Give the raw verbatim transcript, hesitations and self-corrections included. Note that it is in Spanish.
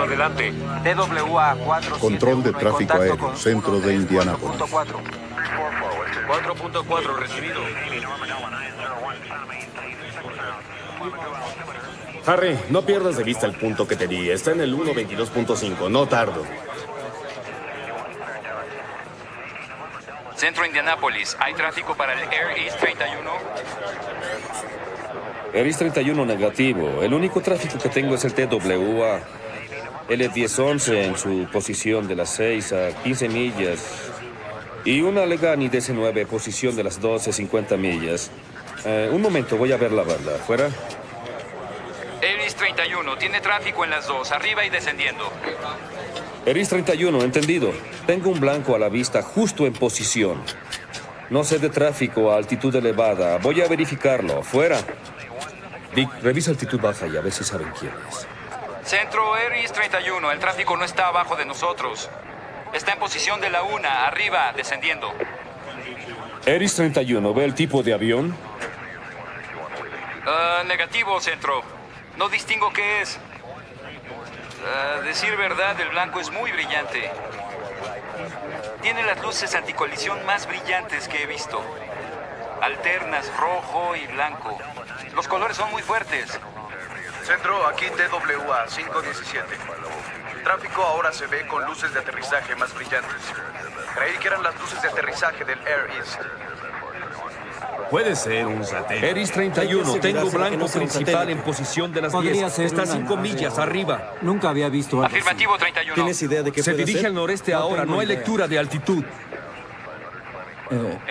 uno adelante. T W A cuatro. Control de tráfico aéreo, centro de Indianápolis. cuatro punto cuatro, recibido. Harry, no pierdas de vista el punto que te di. Está en el uno veintidós punto cinco. No tardo. Centro Indianápolis, ¿hay tráfico para el Air East treinta y uno? Air East treinta y uno negativo. El único tráfico que tengo es el T W A. L diez once en su posición de las seis a quince millas. Y una Allegheny D C nueve, posición de las doce a cincuenta millas. Eh, un momento, voy a ver la banda. ¿Fuera? Air East treinta y uno, tiene tráfico en las dos, arriba y descendiendo. Air East treinta y uno, entendido. Tengo un blanco a la vista justo en posición. No sé de tráfico a altitud elevada. Voy a verificarlo. ¿Fuera? Dick, revisa altitud baja y a ver si saben quién es. Centro Air East treinta y uno, el tráfico no está abajo de nosotros. Está en posición de la una, arriba, descendiendo. Air East treinta y uno, ¿ve el tipo de avión? Uh, negativo, Centro. No distingo qué es. Uh, decir verdad, el blanco es muy brillante. Tiene las luces anticolisión más brillantes que he visto. Alternas rojo y blanco. Los colores son muy fuertes. Centro, aquí T W A cinco diecisiete. El tráfico ahora se ve con luces de aterrizaje más brillantes. Creí que eran las luces de aterrizaje del Air East. Puede ser un satélite. Air East treinta y uno, tengo blanco principal en posición de las diez. Está a cinco millas arriba. Nunca había visto algo así. Afirmativo treinta y uno. ¿Tienes idea de qué Se puede dirige hacer? al noreste No ahora, tengo no hay idea. lectura de altitud. Eh,